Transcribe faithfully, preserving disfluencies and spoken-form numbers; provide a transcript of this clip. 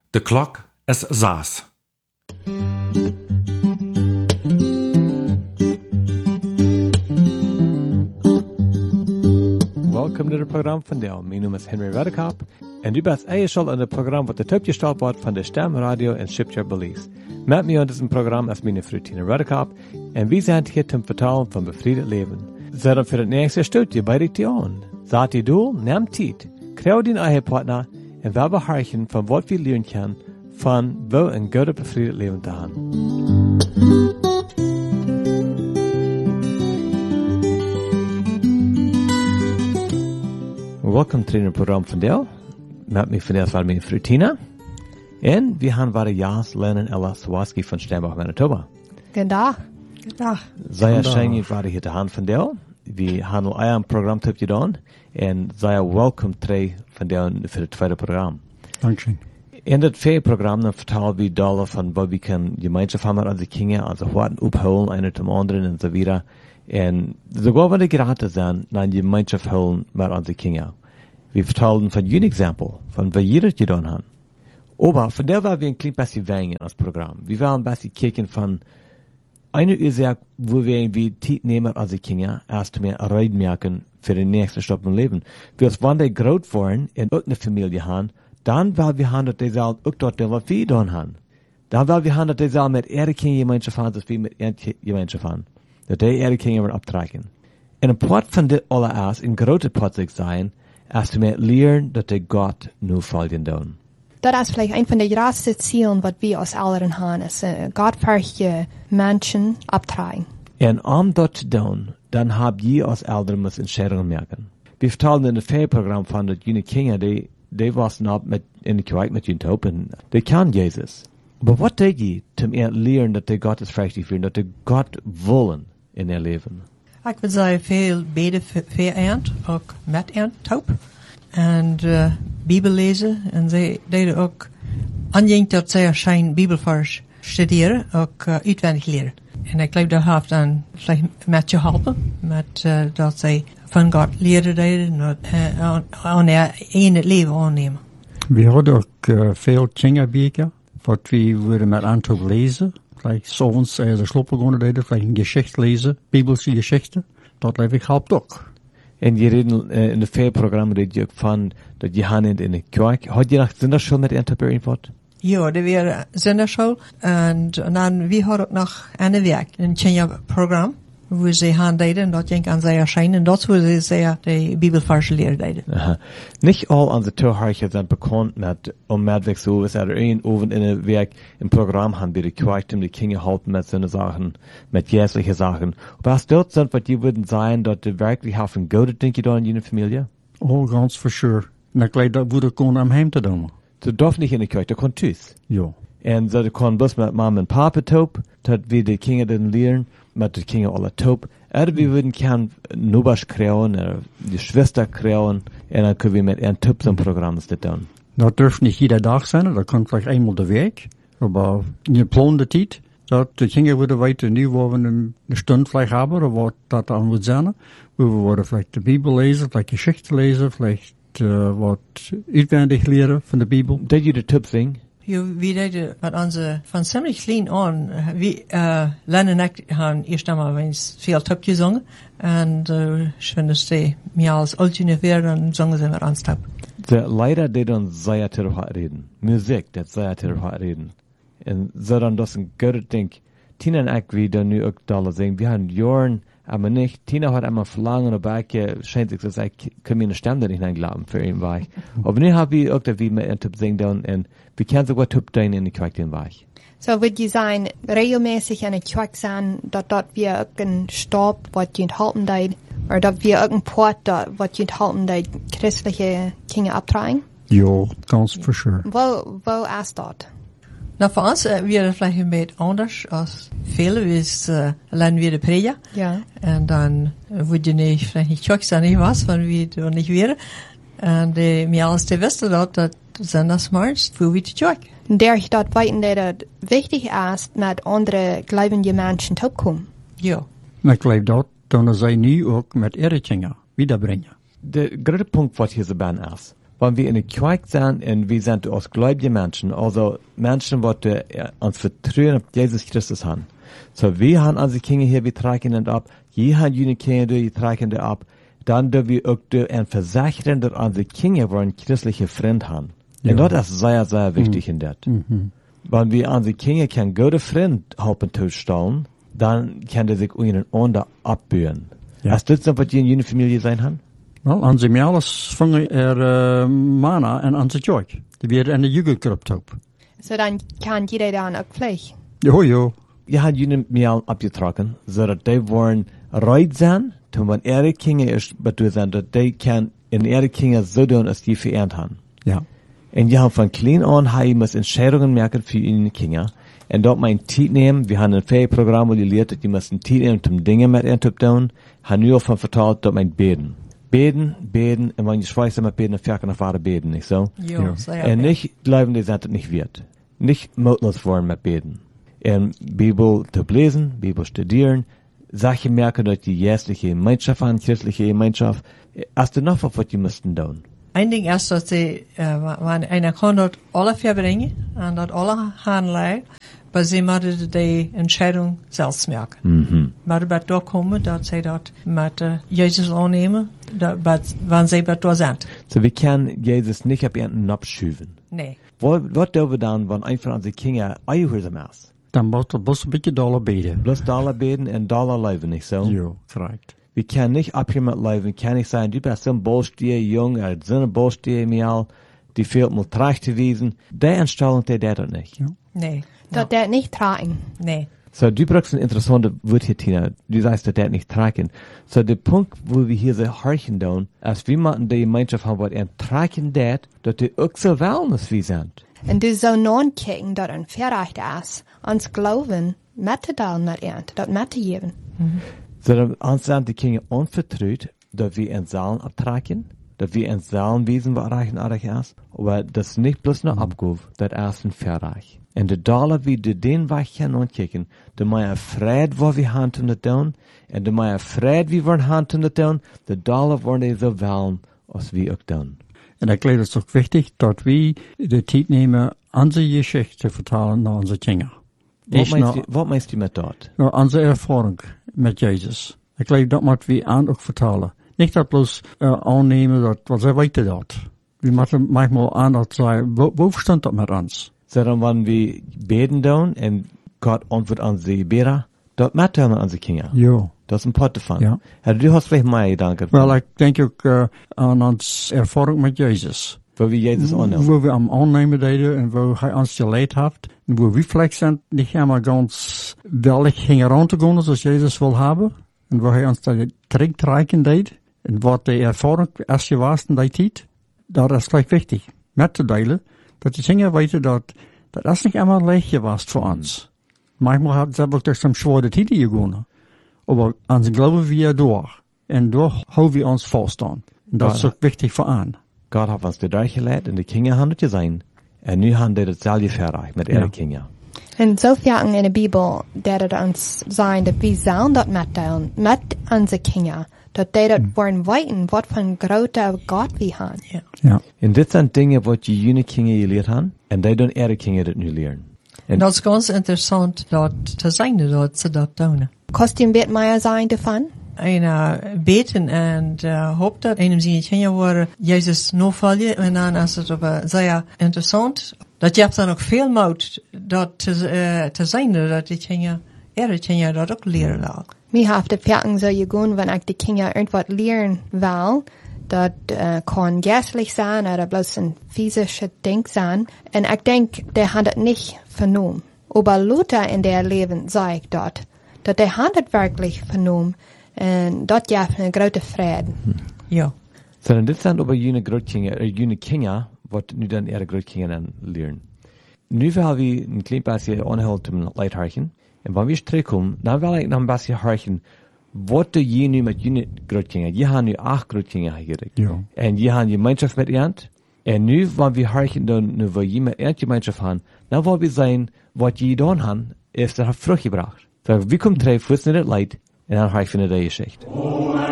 De klok is zes. Welkom naar het programma van Deel. Mijn naam is Henry Redekop en u bent ingeschakeld in het programma wat de topgesteld wordt van de Stem Radio en Shipyard Belize. Met mij aan dit programma is mijn vrouw Tina Redekop en we zijn hier te vertellen van bevrijd leven. Zet dan voor het nächste stukje bij de tion. Zat je doel, neem tijd, krijg die eigen partner en we beharken van wat we leren kunnen van wel een goed bevrijd leven te hebben. Welkom to het programma van Deel. Met mij vandaag was mijn vrouw Tina. En we gaan waar Jas, Lennon, Ella Sawaski van Steinbach, Manitoba. Goedendag. Goedendag. Zij zijn hier waar hier te hand van Deel. We gaan al een programma te gedaan. En zij welkom terug van Deel voor het tweede programma. Dank je. In het tweede programma dan vertellen we dollar van wat we kunnen gemeenschap hebben met onze kinderen, also wat opholen, een uit de andere en zo weer. En sogar wenn die geraten zijn naar een gemeenschap holen met onze kinderen. We vertellen van een exempel van wat jullie gedaan hebben. Aber von der war wir ein klein bisschen weniger als Programm. Wir waren ein bisschen kijken von eine Ursache, wo wir irgendwie Zeit nehmen als die Kinder, erst mehr reinmerken für den nächsten Stopp im Leben. Wir wenn die groß waren und auch eine Familie haben, dann war wir haben, dass die Saal auch dort, was wir getan haben. Dann war wir haben, dass die Saal mit ihre Kinder Gemeinschaft haben, dass wir mit ihren Gemeinschaft haben. Dass die ihre Kinder werden abtragen. Und ein Part von das allererst, ein großer Part sich sein, erst mehr lernen, dass die Gott nur folgen tun. Dat is vielleicht ein von den größten Zielen, was wir als Eltern haben, ist, uh, gottfürchtige Menschen abtragen. Und um das zu tun, dann habt ihr als Eltern muss Entscheidungen merken. Wir vertellen in het Ferienprogramm von dat jene Kinder, die, die was noch mit, in der Kirche mit ihnen taub, und die kennen Jesus. Aber was tut ihr, zum ihr lernen, dass die Gott ist richtig führen, dass die Gott wollen in ihr Leben? Ik wil zeggen, veel beden voor eind, ook met eind, taub. En uh, Bibel lezen. En zij deden ook aanjeng dat zij zijn Bibelvers studeren, ook uh, uitwendig leren. En ik geloof dat heeft dan vielleicht met je helpen, met uh, dat zij van God leren deden, en uh, aan in het leven aannemen. We hadden ook uh, veel kinderbücher, wat we wilden met aantal lezen. Vielleicht s'avonds als de sloppen gaan deden, vielleicht een geschichte lezen, Bibelse geschichte. Dat leef ik helpt ook. En je reden uh, in het Ferienprogramm red je ook van dat je gaan in de kerk. Had je nog zinderschool met Interpret wat? Ja, dat was zinderschool. En dan we hadden ook nog een werk, een kinderprogram, wo ze gaan deden, en dat ging aan zij erschijnen, en dat wo ze zij de Bibelverse leren deden. Aha. Nicht all onze Tourheichen zijn bekend met, om medweg so, is er een oven in een werk, een programma haben, bij de kerk, om de kinderen helpen met zo'n Sachen, met geestliche Sachen. Aber was dort sind, wat je würden sein, dat de werkelijk haben Gott, denk je dan, in je familie? Oh, ganz for sure. En ik leid dat we gewoon am heim te doen. Ze darf nicht in de kerk, dat kon thuis. Ja. En ze kon bus met mama en papa taub, dat we de kinderen leren, met de kinderen alle taub. Oder wir würden gern Nubasch krijgen, oder die Schwester krijgen, en dan kunnen we met een Tipp so ein Programm das tun. Dat durft niet ieder dag zijn, dat kan vielleicht eenmaal de week, aber in je plande tijd, dat de kinderen willen weten, nu waar we een, een stund vielleicht hebben, of wat dat dan moet zijn, we worden vielleicht de Bibel lezen, vielleicht Geschichte lezen, vielleicht uh, wat uitwendig leren van de Bibel. Dat je de Tipp zing? Ja, we deden met onze, van ziemlich klein aan, we, uh, Len en ik hebben eerst einmal eens veel Tipp gezongen, en uh, ich finde es die, mehr als ultime weer, dan zongen ze met ons Tipp. De leider die dan sehr terug reden. Musik, dat sehr terug reden. En zo dan dat een goede ding. Tina en ik, wie dan nu ook dallen zeggen, we hebben jaren, aber nicht. Tina hat einmal verlangen, aber ich, scheint sich, dass ich, kann mir eine Stimme nicht glauben für ihn war ich. Aber nun habe ich auch, dass wir mit einem Tipp singen dann, und wir können sogar Tipp dein in die Kirche den war ich. So wird je sein, regelmäßig in der Kirche sein, dass dort wir auch ein Stab, was je enthalten deit, oder dass wir auch ein Port, was je enthalten deit, christliche Kinder abtragen? Ja, ganz for sure. Wo, wo ist dort? Nou, voor ons uh, weer vielleicht een beetje anders als velen. We is uh, alleen weer de predia. Ja. En dan uh, word je niet, vielleicht niet chock zijn, niet was, van wie er niet weer. En de, meer als de wisten dat, dat zondagsmorgens voor wie te chock. Der ich dort weiten, dat het wichtig is met andere gelijvende mensen te komen. Ja. En ik geloof dat, dan zij nu ook met ihre kinderen wiederbrengen. Der grote Punkt, was hier so ban ist, Wenn wir in der Kirche sind und wir sind aus gläubigen Menschen, also Menschen, die äh, uns Vertrauen auf Jesus Christus haben. So, wir haben unsere Kinder hier, wir tragen das ab. Je haben jene Kinder, die tragen das ab. Dann dürfen wir auch ein Versichern, dass unsere Kinder einen christlichen Freund haben. Ja. Und das ist sehr, sehr wichtig mhm. in das. Mhm. Wenn wir unsere Kinder keinen guten Freund helfen zu stellen, dann kann der sich ihnen unter abbühen. Ja. Hast du das, was die in jene Familie sein haben? Wel, aan zijn meales vangen er uh, mana en aan zijn joik. Die weer in de jugendclub op. So dann kann jeder dann auch gleich. Jo, jo. Je had jene Meal abgetrokken, zodat die worden reit zijn, toen wann ihre Kinder ist, bedoel zijn, dat die kan in ihre Kinder so doen, als die verernt haben. Ja. Und je haben von klein an, hij muss Entscheidungen merken für ihre Kinder. Und dort mein Tijd nehmen, wir haben ein Ferienprogramm, wo die lehrt, dass die müssen Tijd nehmen, um Dinge mit ihnen zu tun, haben nur von vertraut, dort mein Beten. Beten, beten, und wenn ich schweiße mit beten, dann fährt nach Vater beten, nicht so? Jo, Ja. sehr Und gut. nicht glauben, die sind es nicht wird. Nicht mutlos worden mit beten. Und Bibel zu lesen, Bibel studieren, Sachen merken durch die jährliche Gemeinschaft an, christliche Gemeinschaft. Hast du noch was, was die müssten tun? Ein Ding ist, dass sie, äh, wenn einer kann dort alle verbringen, und dort alle handelt, aber sie müssen die Entscheidung selbst merken. Mhm. Maar bij daar komen, dat zij dat met uh, Jezus aannemen, dat, dat, wanneer zij bij daar zijn. So, wir können Jesus nicht auf irgendeinen abschüven. Nee. Was, was tun wir dann, wenn einfach unsere Kinder einhören ist? Dan moet er best een beetje dollar beden. Bloß Dollar beten und Dollar leben, nicht so? Jo, correct. Wir können nicht abhören mit Leben, wir können nicht sagen, du bist so ein Ballstier, Jung, oder so ein Ballstier, Mial, die fehlt mal Tracht zu wiesen. Die Einstellung, die der das nicht. Ja. Nee. Dat der nicht tragen. Nee. So, du brauchst ein interessantes Wort hier, Tina. Du sagst, dass der nicht tragen. So, der Punkt, wo wir hier so horchen tun, als wir machen die Gemeinschaft haben, was ein tragen dat, dass die auch so wollen, als wir sind. Und du so non kijken dat een verrecht is. Ons geloven met te delen met iemand, dat met te geven. So, dann uns sind die Kinder unvertraut, dass wir in Saalen abtragen, dass wir in Saalen wissen, was erreichen erreichen ist, aber das nicht bloß nur abguf, das erst ein Verreich. Und der Dollar, wie du den Weg hier ankicken, der mehr Fried, wo wir haben zu tun, und der mehr Fried, wie wir haben zu tun, der Dollar wollen die so wählen, als wir auch tun. En ik geloof het ook wichtig dat we de tijd nemen onze geschichte te vertalen naar onze kinderen. Was Is meinst, nou, du, was meinst du mit dort? nou onze ervaring met Jezus. Ik geloof dat moet we aan ook vertalen. Niet dat bloos uh, aannemen dat, wat zij weten dat. We moeten manchmal aan dat zij, wo, wo stond dat met ons? Sondern wenn wir beten tun, und Gott antwortet an sie Gebete, dort machen wir unsere Kinder. Jo. Das ist ein Pot davon. Ja. Ja, du hast vielleicht mehr Gedanken. Wel, ik denk ook uh, aan onze ervaring met Jezus. Wo wir Jesus annehmen. Wo wir am Annehmen deden en wo hij ons geleid heeft. En wo we vielleicht sind nicht immer ganz willig gingen rond te gaan zoals Jezus wil hebben. En wo hij ons dat terugtrekken deed. En wat de ervaring als je was in die tijd. Dat is gleich wichtig. Met te delen. Dat die dingen weten dat dat is niet immer leicht was voor ons. Manchmal hat es auch durch some schwere Titel gegangen. Aber ans glauben wir durch. Und durch haben wir uns fast an. Und das ist auch wichtig für an. Gott hat uns dadurch gelehrt, und die Kinder haben das gesehen. Und nu haben die das selber verreicht mit ihren Ja. Kindern. En zo vaak in de Bijbel dat het ons zijn dat we zullen dat met delen, met onze kinderen. Dat die dat worden weten, wat van grote God we hebben. Ja. Ja. Und das sind Dinge, was die jungen Kinder gelehrt haben, und die dann ihre Kinder das nu lernen. En dat is ganz interessant dat te zijn dat ze dat doen. Kost je een beetje meer zijn ervan? En uh, beten en uh, hoop dat een van zijn worden Jezus navolgen. En dan is het op, zeer interessant. Dat je hebt dan ook veel moed dat te, uh, te zijn dat die kinderen, ihre kinderen dat ook leren laten. Mir heeft de vaak zo gegaan, wenn ik de kinderen irgendwas leren wil, dat uh, kan geestelijk zijn, oder bloß een physische ding zijn. En ik denk, die hebben het niet vernomen. Aber Luther in der Leben sagt dort, dat die haben het wirklich vernomen. En dat geeft een grote vrede. Ja. Sondern das sind aber jene Großkinder, äh, jene Kinder, was nu dann ihre Großkinder dann lernen. Nu will wir ein klein bisschen anhalten zum Leithorchen. Und wenn wir zurückkommen, dann will ich noch ein bisschen horchen, was du je nu mit jene Großkinder, je haben nu acht Großkinder gekriegt. Ja. Und je haben Gemeinschaft mit ihnen. Und nu, wenn wir horchen, dann, nu, wo je mit ihnen Gemeinschaft haben, dann wollen wir sehen, was je getan haben, ist, das hat Frucht gebracht. So, wir kommen drei, fußen in das Leid, und dann horchen wir die Geschichte.